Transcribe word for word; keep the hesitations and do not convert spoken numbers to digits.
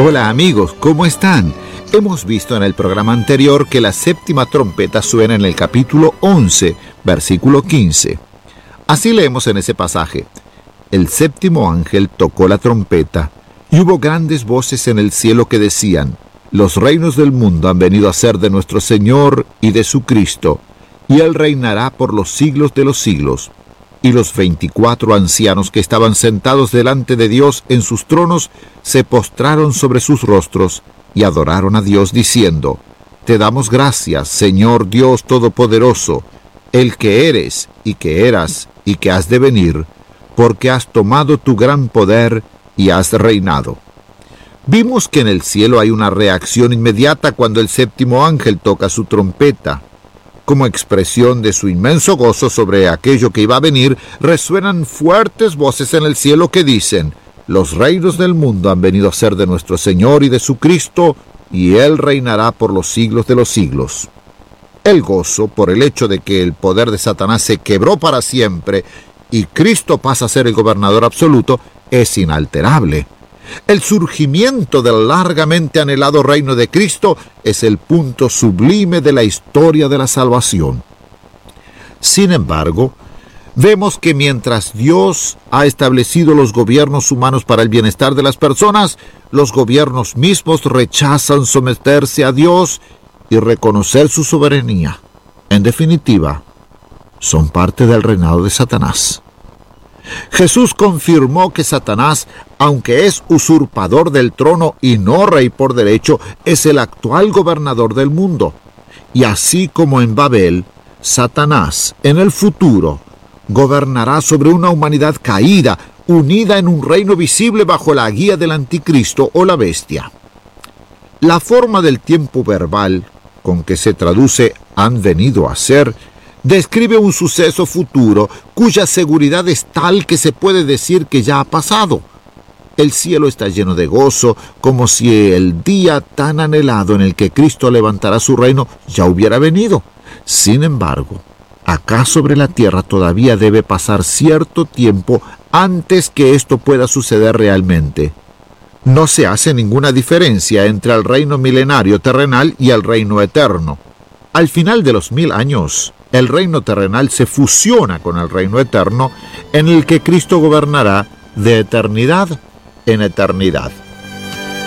Hola amigos, ¿cómo están? Hemos visto en el programa anterior que la séptima trompeta suena en el capítulo once, versículo quince. Así leemos en ese pasaje: el séptimo ángel tocó la trompeta, y hubo grandes voces en el cielo que decían: los reinos del mundo han venido a ser de nuestro Señor y de su Cristo, y Él reinará por los siglos de los siglos. Y los veinticuatro ancianos que estaban sentados delante de Dios en sus tronos se postraron sobre sus rostros y adoraron a Dios diciendo: Te damos gracias, Señor Dios Todopoderoso, el que eres y que eras y que has de venir, porque has tomado tu gran poder y has reinado. Vimos que en el cielo hay una reacción inmediata cuando el séptimo ángel toca su trompeta. Como expresión de su inmenso gozo sobre aquello que iba a venir, resuenan fuertes voces en el cielo que dicen: los reinos del mundo han venido a ser de nuestro Señor y de su Cristo, y Él reinará por los siglos de los siglos. El gozo por el hecho de que el poder de Satanás se quebró para siempre y Cristo pasa a ser el gobernador absoluto es inalterable. El surgimiento del largamente anhelado reino de Cristo es el punto sublime de la historia de la salvación. Sin embargo, vemos que mientras Dios ha establecido los gobiernos humanos para el bienestar de las personas, los gobiernos mismos rechazan someterse a Dios y reconocer su soberanía. En definitiva, son parte del reinado de Satanás. Jesús confirmó que Satanás, aunque es usurpador del trono y no rey por derecho, es el actual gobernador del mundo. Y así como en Babel, Satanás, en el futuro, gobernará sobre una humanidad caída, unida en un reino visible bajo la guía del anticristo o la bestia. La forma del tiempo verbal con que se traduce "han venido a ser" describe un suceso futuro cuya seguridad es tal que se puede decir que ya ha pasado. El cielo está lleno de gozo, como si el día tan anhelado en el que Cristo levantará su reino ya hubiera venido. Sin embargo, acá sobre la tierra todavía debe pasar cierto tiempo antes que esto pueda suceder realmente. No se hace ninguna diferencia entre el reino milenario terrenal y el reino eterno. Al final de los mil años, el reino terrenal se fusiona con el reino eterno, en el que Cristo gobernará de eternidad en eternidad.